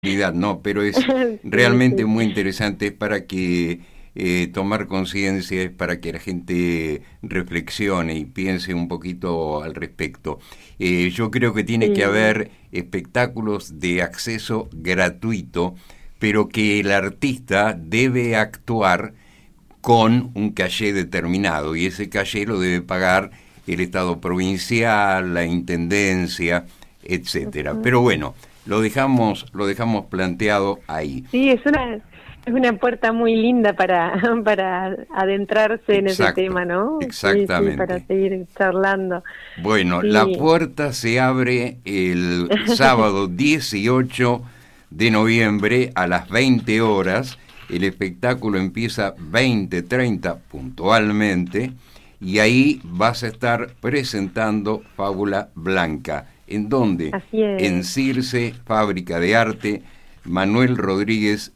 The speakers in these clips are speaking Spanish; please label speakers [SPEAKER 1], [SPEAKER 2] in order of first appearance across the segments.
[SPEAKER 1] No, pero es
[SPEAKER 2] Sí,
[SPEAKER 1] realmente
[SPEAKER 2] sí.
[SPEAKER 1] muy interesante, es para que tomar conciencia, es para que la gente reflexione y piense un poquito al respecto. Yo creo que tiene que
[SPEAKER 2] Sí,
[SPEAKER 1] haber espectáculos de acceso gratuito, pero que el artista debe actuar con un caché determinado, y ese caché lo debe pagar el Estado provincial, la Intendencia, etcétera.
[SPEAKER 2] ujú.
[SPEAKER 1] Pero bueno, lo dejamos planteado ahí.
[SPEAKER 2] Sí, es una puerta muy linda para, para adentrarse en ese
[SPEAKER 1] Exacto,
[SPEAKER 2] tema, ¿no? Sí, sí, para
[SPEAKER 1] exactamente.
[SPEAKER 2] seguir charlando.
[SPEAKER 1] Bueno, la
[SPEAKER 2] Sí,
[SPEAKER 1] puerta se abre el sábado 18 de noviembre a las 20 horas. El espectáculo empieza 20:30 puntualmente, y ahí vas a estar presentando Fábula Blanca. ¿En dónde?
[SPEAKER 2] así
[SPEAKER 1] En
[SPEAKER 2] es.
[SPEAKER 1] Circe, Fábrica de Arte, Manuel Rodríguez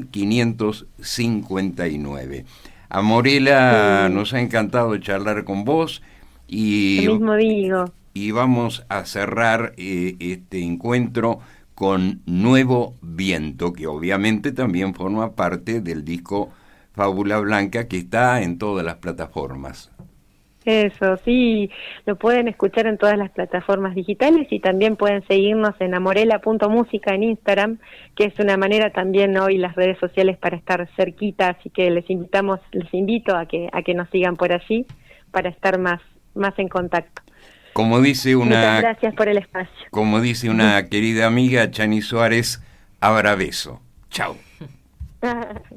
[SPEAKER 1] 1559. Amorela,
[SPEAKER 2] Sí,
[SPEAKER 1] nos ha encantado charlar con vos,
[SPEAKER 2] lo
[SPEAKER 1] y,
[SPEAKER 2] mismo digo.
[SPEAKER 1] y vamos a cerrar este encuentro con Nuevo Viento, que obviamente también forma parte del disco Fábula Blanca, que está en todas las plataformas.
[SPEAKER 2] Eso, sí, lo pueden escuchar en todas las plataformas digitales y también pueden seguirnos en amorela.música en Instagram, que es una manera también hoy las redes sociales para estar cerquita, así que les invito a que nos sigan por allí para estar más en contacto.
[SPEAKER 1] Como dice
[SPEAKER 2] Muchas
[SPEAKER 1] una,
[SPEAKER 2] gracias por el espacio.
[SPEAKER 1] como dice una querida amiga, Chani Suárez, abrabeso. Chao.